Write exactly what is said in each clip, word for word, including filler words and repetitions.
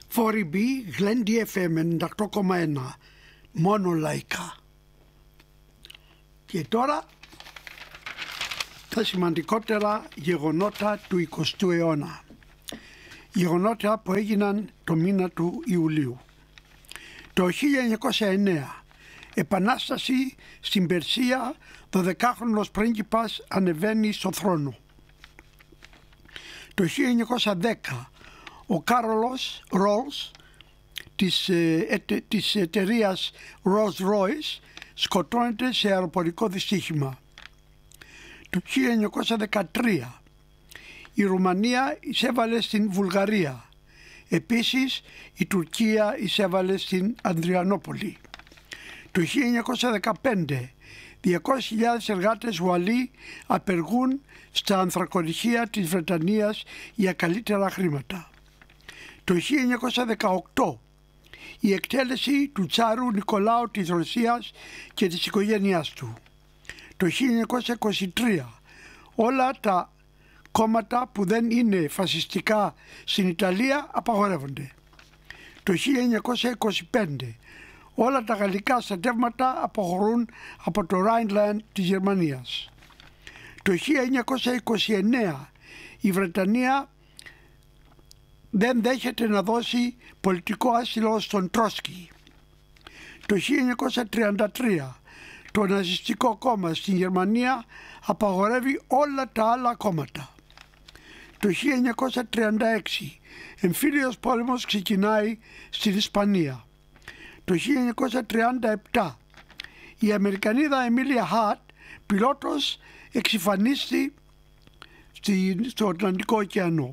φορ μπι, Γλέντι εφ εμ ενενήντα οκτώ κόμμα ένα, μόνο λαϊκά. Και τώρα τα σημαντικότερα γεγονότα του εικοστού αιώνα. Γεγονότα που έγιναν το μήνα του Ιουλίου. Το χίλια εννιακόσια εννέα, επανάσταση στην Περσία, δωδεκάχρονος πρίγκιπας ανεβαίνει στο θρόνο. Το χίλια εννιακόσια δέκα, ο Κάρολος Ρόλς της, ε, ε, της εταιρείας Rolls-Royce σκοτώνεται σε αεροπορικό δυστύχημα. Το χίλια εννιακόσια δεκατρία, η Ρουμανία εισέβαλε στην Βουλγαρία. Επίσης η Τουρκία εισέβαλε στην Ανδριανόπολη. Το χίλια εννιακόσια δεκαπέντε, διακόσιες χιλιάδες εργάτες Ουαλοί απεργούν στα ανθρακοριχεία της Βρετανίας για καλύτερα χρήματα. Το χίλια εννιακόσια δεκαοκτώ, η εκτέλεση του Τσάρου Νικολάου της Ρωσίας και της οικογένειάς του. Το χίλια εννιακόσια είκοσι τρία, όλα τα κόμματα που δεν είναι φασιστικά στην Ιταλία απαγορεύονται. Το χίλια εννιακόσια είκοσι πέντε, όλα τα γαλλικά στρατεύματα αποχωρούν από το Ράινλαντ της Γερμανίας. Το χίλια εννιακόσια είκοσι εννέα, η Βρετανία δεν δέχεται να δώσει πολιτικό άσυλο στον Τρότσκι. Το χίλια εννιακόσια τριάντα τρία, το ναζιστικό κόμμα στην Γερμανία απαγορεύει όλα τα άλλα κόμματα. Το χίλια εννιακόσια τριάντα έξι, εμφύλιος πόλεμος ξεκινάει στην Ισπανία. Το χίλια εννιακόσια τριάντα επτά, η Αμερικανίδα Εμίλια Χάρτ, πιλότος, εξυφανίστη στο Ατλαντικό ωκεανό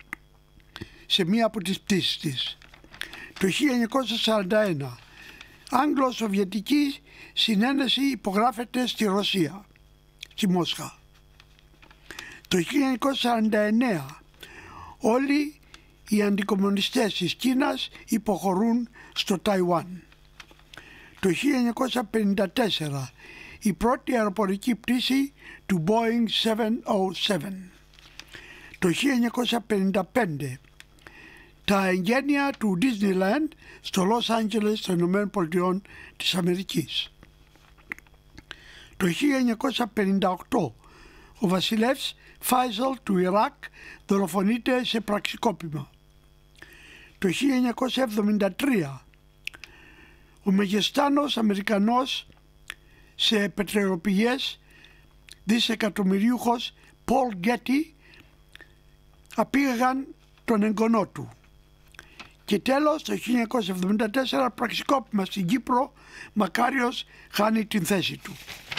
σε μία από τις πτήσεις της. Το χίλια εννιακόσια σαράντα ένα, Άγγλο-Σοβιετική συνένεση υπογράφεται στη Ρωσία, στη Μόσχα. Το χίλια εννιακόσια σαράντα εννέα, όλοι οι αντικομμουνιστές της Κίνας υποχωρούν στο Ταϊουάν. Το χίλια εννιακόσια πενήντα τέσσερα, η πρώτη αεροπορική πτήση του Boeing επτακόσια επτά. Το χίλια εννιακόσια πενήντα πέντε, τα εγγένεια του Disneyland στο Λος Άντζελες των Ηνωμένων Πολιτειών της Αμερικής. Το χίλια εννιακόσια πενήντα οκτώ, ο βασιλεύς Φάιζελ του Ιράκ δολοφονείται σε πραξικόπημα. Το χίλια εννιακόσια εβδομήντα τρία, ο μεγεστάνος Αμερικανός σε πετρελαιοπηγές δισεκατομμυρίουχος Πολ Γκέτι απήγαγαν τον εγγονό του. Και τέλος, το χίλια εννιακόσια εβδομήντα τέσσερα, πραξικόπημα στην Κύπρο, Μακάριος χάνει την θέση του.